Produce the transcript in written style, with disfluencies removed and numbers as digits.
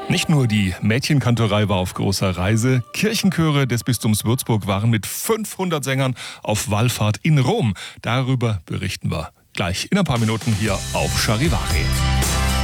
Nicht nur die Mädchenkantorei war auf großer Reise, Kirchenchöre des Bistums Würzburg waren mit 500 Sängern auf Wallfahrt in Rom. Darüber berichten wir gleich in ein paar Minuten hier auf Charivari.